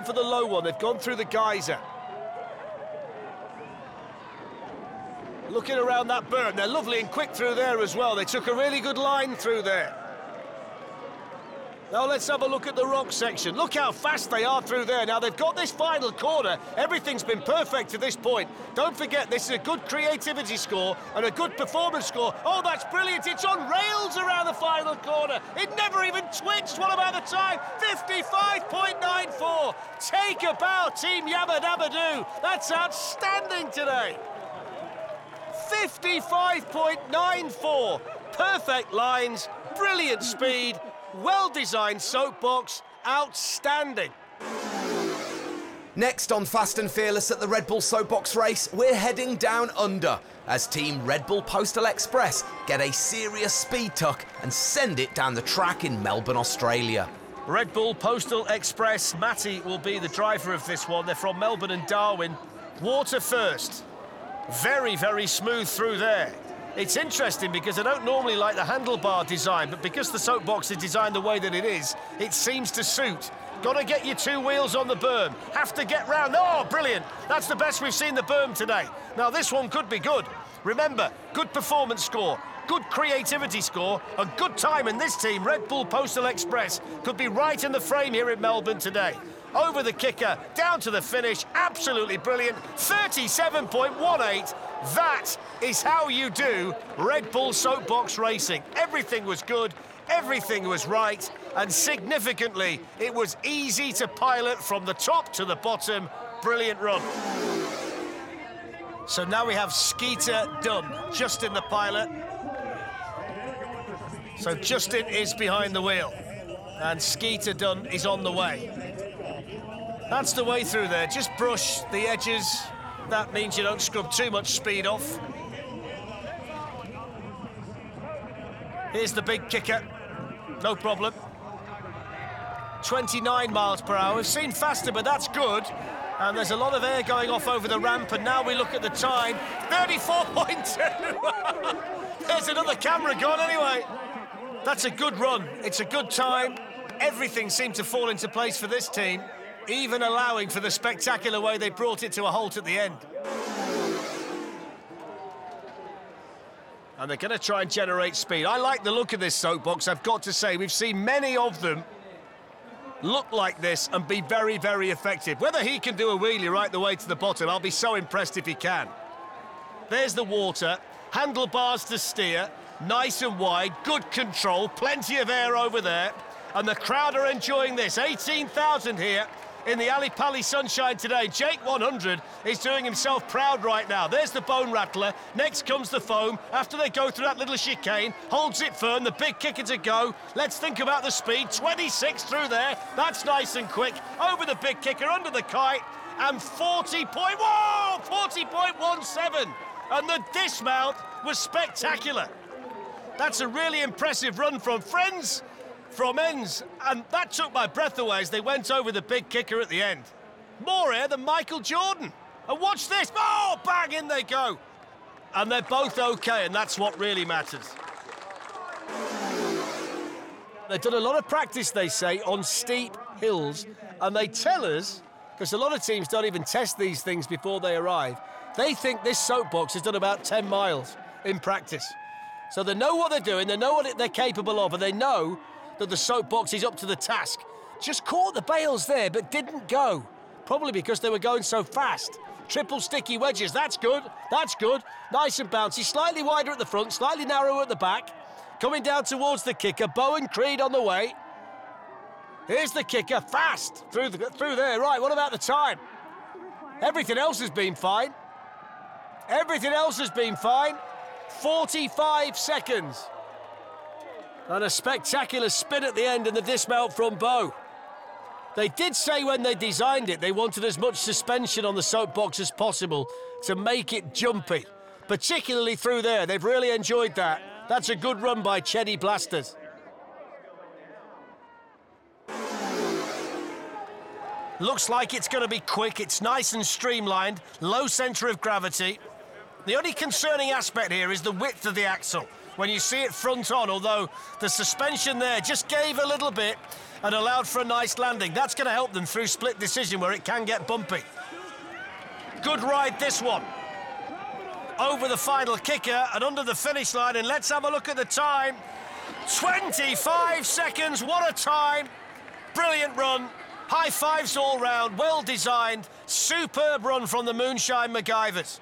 gone for the low one. They've gone through the geyser. Looking around that berm. They're lovely and quick through there as well. They took a really good line through there. Now let's have a look at the rock section. Look how fast they are through there. Now they've got this final corner. Everything's been perfect to this point. Don't forget, this is a good creativity score and a good performance score. Oh, that's brilliant. It's on rails around the final corner. It never even twitched. What about the time? 55.94. Take a bow, Team Yabba Dabba Doo. That's outstanding today. 55.94. Perfect lines, brilliant speed. Well-designed soapbox, outstanding. Next on Fast and Fearless at the Red Bull Soapbox race, we're heading down under as Team Red Bull Postal Express get a serious speed tuck and send it down the track in Melbourne, Australia. Red Bull Postal Express, Matty will be the driver of this one. They're from Melbourne and Darwin. Water first. Very, very smooth through there. It's interesting because I don't normally like the handlebar design, but because the soapbox is designed the way that it is, it seems to suit. Got to get your two wheels on the berm. Have to get round. Oh, brilliant. That's the best we've seen the berm today. Now, this one could be good. Remember, good performance score, good creativity score, and good time in this team. Red Bull Postal Express could be right in the frame here in Melbourne today. Over the kicker, down to the finish, absolutely brilliant, 37.18. That is how you do Red Bull Soapbox racing. Everything was good, everything was right, and significantly, it was easy to pilot from the top to the bottom. Brilliant run. So now we have Skeeter Dunn, Justin the pilot. So Justin is behind the wheel, and Skeeter Dunn is on the way. That's the way through there. Just brush the edges. That means you don't scrub too much speed off. Here's the big kicker. No problem. 29 miles per hour. We've seen faster, but that's good. And there's a lot of air going off over the ramp, and now we look at the time. 34.2. There's another camera gone anyway. That's a good run. It's a good time. Everything seemed to fall into place for this team, even allowing for the spectacular way they brought it to a halt at the end. And they're going to try and generate speed. I like the look of this soapbox, I've got to say. We've seen many of them look like this and be very, very effective. Whether he can do a wheelie right the way to the bottom, I'll be so impressed if he can. There's the water, handlebars to steer, nice and wide, good control, plenty of air over there. And the crowd are enjoying this. 18,000 here in the Ali Pali sunshine today. Jake 100 is doing himself proud right now. There's the bone rattler. Next comes the foam. After they go through that little chicane, holds it firm, the big kicker to go. Let's think about the speed. 26 through there. That's nice and quick. Over the big kicker, under the kite, and 40.17. And the dismount was spectacular. That's a really impressive run from friends, from ends, and that took my breath away as they went over the big kicker at the end. More air than Michael Jordan. And watch this. Oh, bang, in they go. And they're both okay, and that's what really matters. They've done a lot of practice, they say, on steep hills, and they tell us, because a lot of teams don't even test these things before they arrive, they think this soapbox has done about 10 miles in practice. So they know what they're doing, they know what they're capable of, and they know that the soapbox is up to the task. Just caught the bails there, but didn't go. Probably because they were going so fast. Triple sticky wedges, that's good, that's good. Nice and bouncy, slightly wider at the front, slightly narrower at the back. Coming down towards the kicker, Bowen Creed on the way. Here's the kicker, fast, through there. Right, what about the time? Everything else has been fine. Everything else has been fine. 45 seconds. And a spectacular spin at the end and the dismount from Bo. They did say when they designed it, they wanted as much suspension on the soapbox as possible to make it jumpy. Particularly through there, they've really enjoyed that. That's a good run by Cheddy Blasters. Looks like it's going to be quick, it's nice and streamlined, low centre of gravity. The only concerning aspect here is the width of the axle. When you see it front on, although the suspension there just gave a little bit, and allowed for a nice landing. That's going to help them through split decision where it can get bumpy. Good ride, this one. Over the final kicker and under the finish line, and let's have a look at the time. 25 seconds, what a time. Brilliant run. High fives all round, well designed. Superb run from the Moonshine MacGyvers.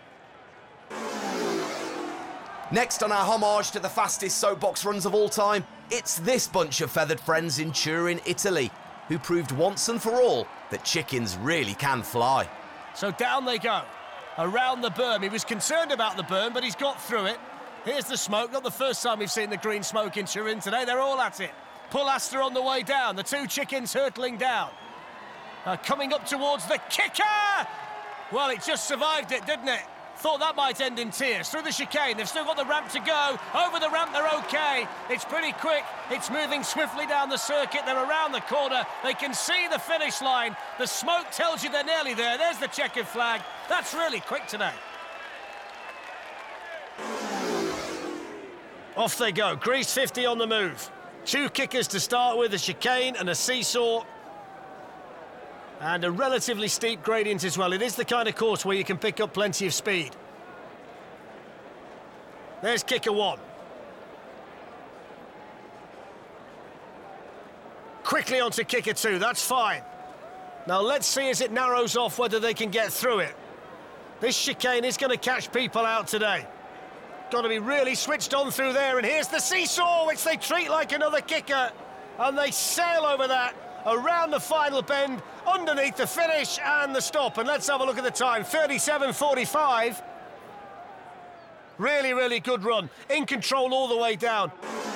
Next on our homage to the fastest soapbox runs of all time, it's this bunch of feathered friends in Turin, Italy, who proved once and for all that chickens really can fly. So down they go, around the berm. He was concerned about the berm, but he's got through it. Here's the smoke. Not the first time we've seen the green smoke in Turin today. They're all at it. Pull-Aster on the way down. The two chickens hurtling down. Coming up towards the kicker! Well, it just survived it, didn't it? Thought that might end in tears. Through the chicane, they've still got the ramp to go. Over the ramp, they're okay. It's pretty quick. It's moving swiftly down the circuit. They're around the corner. They can see the finish line. The smoke tells you they're nearly there. There's the checkered flag. That's really quick today. Off they go. Grease 50 on the move. Two kickers to start with, a chicane and a seesaw. And a relatively steep gradient as well. It is the kind of course where you can pick up plenty of speed. There's kicker one. Quickly onto kicker two, that's fine. Now let's see as it narrows off whether they can get through it. This chicane is going to catch people out today. Got to be really switched on through there, and here's the seesaw, which they treat like another kicker. And they sail over that, around the final bend, underneath the finish and the stop. And let's have a look at the time, 37.45. Really, really good run. In control all the way down.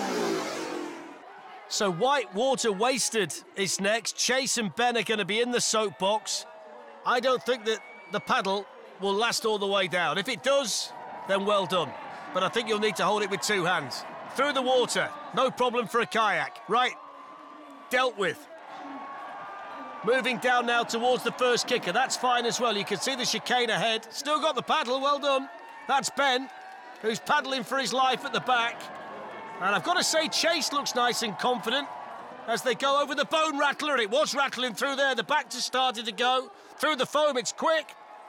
So Whitewater Wasted is next. Chase and Ben are going to be in the soapbox. I don't think that the paddle will last all the way down. If it does, then well done. But I think you'll need to hold it with two hands. Through the water, no problem for a kayak. Right, dealt with. Moving down now towards the first kicker. That's fine as well. You can see the chicane ahead. Still got the paddle, well done. That's Ben, who's paddling for his life at the back. And I've got to say, Chase looks nice and confident as they go over the bone rattler. It was rattling through there. The back just started to go. Through the foam, it's quick.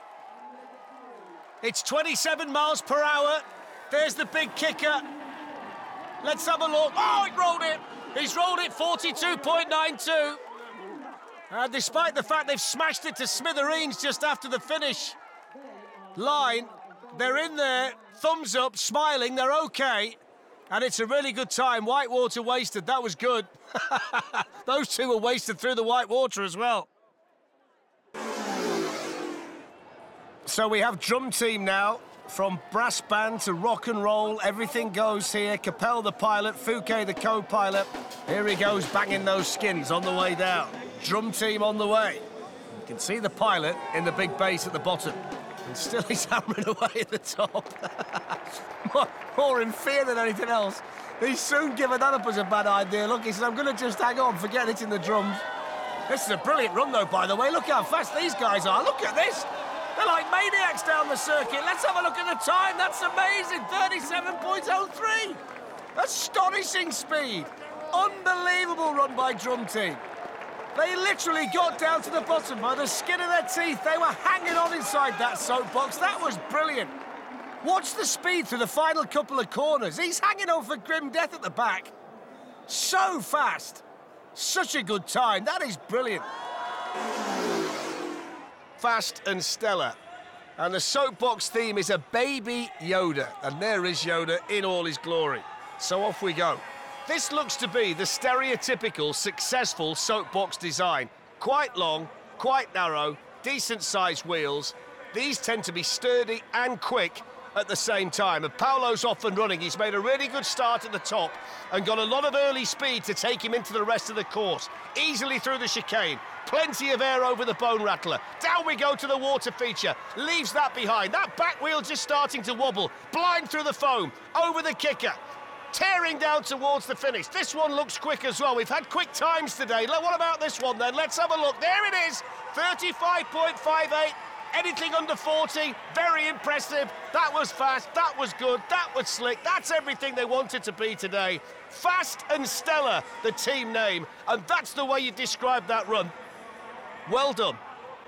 It's 27 miles per hour. There's the big kicker. Let's have a look. Oh, he rolled it. He's rolled it 42.92. And despite the fact they've smashed it to smithereens just after the finish line, they're in there, thumbs up, smiling, they're okay. And it's a really good time. Whitewater Wasted, that was good. Those two were wasted through the white water as well. So we have drum team now. From brass band to rock and roll, everything goes here. Capel the pilot, Fouquet the co-pilot. Here he goes, banging those skins on the way down. Drum team on the way. You can see the pilot in the big bass at the bottom. And still he's hammering away at the top. more in fear than anything else. He's soon given that up as a bad idea. Look, he says, I'm going to just hang on, forget hitting the drums. This is a brilliant run, though, by the way. Look how fast these guys are. Look at this. They're like maniacs down the circuit. Let's have a look at the time. That's amazing. 37.03. Astonishing speed. Unbelievable run by drum team. They literally got down to the bottom by the skin of their teeth. They were hanging on inside that soapbox. That was brilliant. Watch the speed through the final couple of corners. He's hanging on for grim death at the back. So fast. Such a good time. That is brilliant. Fast and stellar. And the soapbox theme is a baby Yoda. And there is Yoda in all his glory. So off we go. This looks to be the stereotypical successful soapbox design. Quite long, quite narrow, decent-sized wheels. These tend to be sturdy and quick at the same time. And Paolo's off and running. He's made a really good start at the top and got a lot of early speed to take him into the rest of the course. Easily through the chicane. Plenty of air over the bone rattler. Down we go to the water feature. Leaves that behind. That back wheel just starting to wobble. Blind through the foam. Over the kicker. Tearing down towards the finish. This one looks quick as well. We've had quick times today. What about this one then? Let's have a look. There it is. 35.58. Anything under 40, very impressive. That was fast, that was good, that was slick. That's everything they wanted to be today. Fast and stellar, the team name, and that's the way you describe that run. Well done.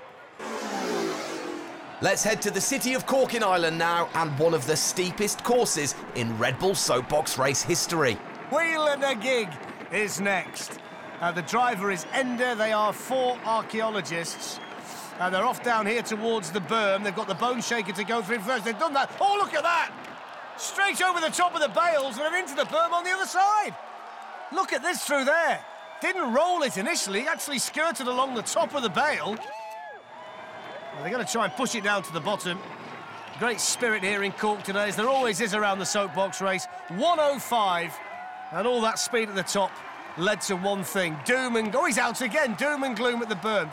Let's head to the city of Cork in Ireland now, and one of the steepest courses in Red Bull Soapbox race history. Wheel and a Gig is next. The driver is Ender. They are 4 archaeologists. They're off down here towards the berm. They've got the Bone Shaker to go through first. They've done that. Oh, look at that! Straight over the top of the bales and then into the berm on the other side. Look at this through there. Didn't roll it initially, actually skirted along the top of the bale. Well, they're going to try and push it down to the bottom. Great spirit here in Cork today, as there always is around the soapbox race. 105, and all that speed at the top led to one thing. Doom and... Oh, he's out again. Doom and gloom at the berm.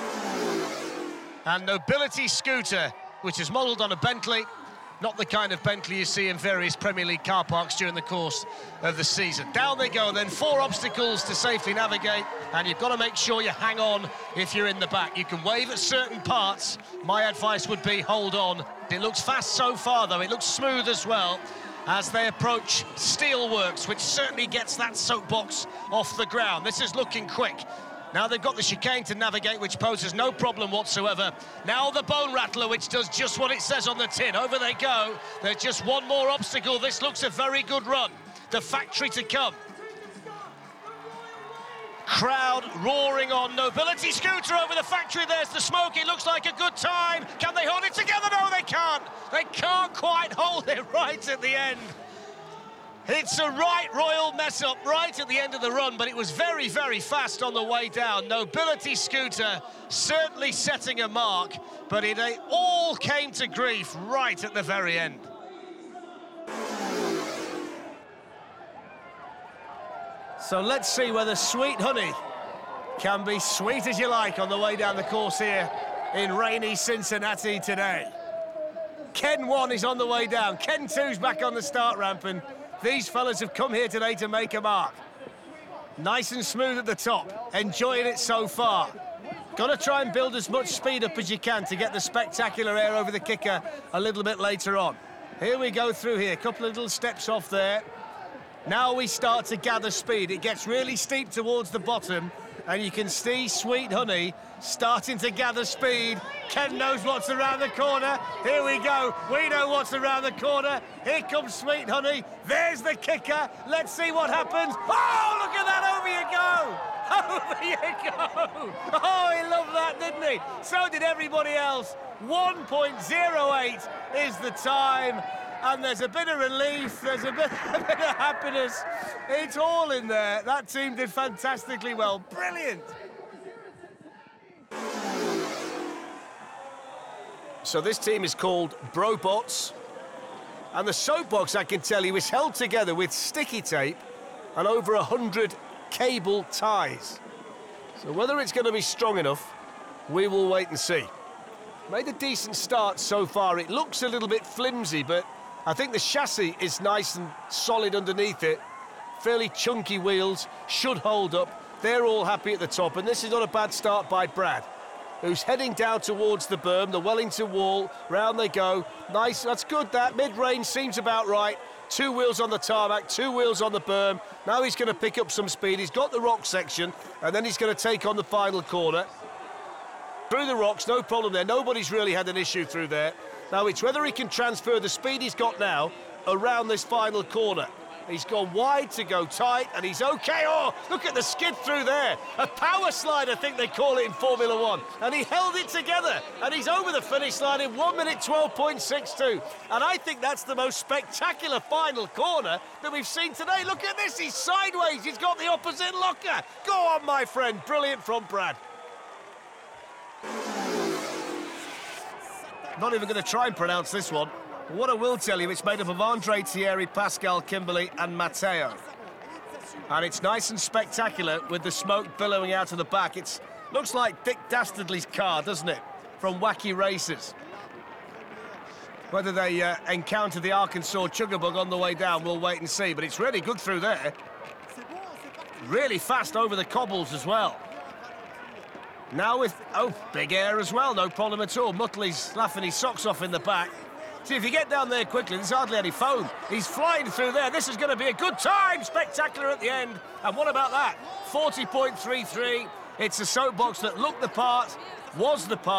And Nobility Scooter, which is modelled on a Bentley. Not the kind of Bentley you see in various Premier League car parks during the course of the season. Down they go then, 4 obstacles to safely navigate, and you've got to make sure you hang on if you're in the back. You can wave at certain parts. My advice would be hold on. It looks fast so far, though. It looks smooth as well as they approach Steelworks, which certainly gets that soapbox off the ground. This is looking quick. Now they've got the chicane to navigate, which poses no problem whatsoever. Now the Bone Rattler, which does just what it says on the tin. Over they go. There's just one more obstacle. This looks a very good run. The factory to come. Crowd roaring on. Nobility Scooter over the factory. There's the smoke. It looks like a good time. Can they hold it together? No, they can't. They can't quite hold it right at the end. It's a right royal mess-up right at the end of the run, but it was very, very fast on the way down. Nobility Scooter certainly setting a mark, but it all came to grief right at the very end. So let's see whether Sweet Honey can be sweet as you like on the way down the course here in rainy Cincinnati today. Ken 1 is on the way down. Ken 2's back on the start ramp, and these fellas have come here today to make a mark. Nice and smooth at the top, enjoying it so far. Got to try and build as much speed up as you can to get the spectacular air over the kicker a little bit later on. Here we go through here, a couple of little steps off there. Now we start to gather speed. It gets really steep towards the bottom, and you can see Sweet Honey starting to gather speed. Ken knows what's around the corner. Here we go. We know what's around the corner. Here comes Sweet Honey. There's the kicker. Let's see what happens. Oh, look at that. Over you go. Over you go. Oh, he loved that, didn't he? So did everybody else. 1.08 is the time. And there's a bit of relief, there's a bit of happiness. It's all in there. That team did fantastically well. Brilliant. So this team is called Brobots. And the soapbox, I can tell you, is held together with sticky tape and over 100 cable ties. So whether it's going to be strong enough, we will wait and see. Made a decent start so far. It looks a little bit flimsy, but I think the chassis is nice and solid underneath it. Fairly chunky wheels, should hold up. They're all happy at the top, and this is not a bad start by Brad, who's heading down towards the berm, the Wellington Wall. Round they go. Nice, that's good, that. Mid-range seems about right. 2 wheels on the tarmac, 2 wheels on the berm. Now he's going to pick up some speed. He's got the rock section, and then he's going to take on the final corner. Through the rocks, no problem there. Nobody's really had an issue through there. Now, it's whether he can transfer the speed he's got now around this final corner. He's gone wide to go tight, and he's OK. Oh, look at the skid through there. A power slide, I think they call it in Formula One. And he held it together, and he's over the finish line in 1 minute 12.62. And I think that's the most spectacular final corner that we've seen today. Look at this, he's sideways. He's got the opposite locker. Go on, my friend. Brilliant from Brad. Not even going to try and pronounce this one. But what I will tell you, it's made up of Andre Thierry, Pascal Kimberly and Matteo. And it's nice and spectacular with the smoke billowing out of the back. It looks like Dick Dastardly's car, doesn't it? From Wacky Races. Whether they encounter the Arkansas Chuggabug on the way down, we'll wait and see. But it's really good through there. Really fast over the cobbles as well. Now with, oh, big air as well, no problem at all. Muttley's laughing his socks off in the back. See, if you get down there quickly, there's hardly any foam. He's flying through there. This is going to be a good time. Spectacular at the end. And what about that? 40.33. It's a soapbox that looked the part, was the part.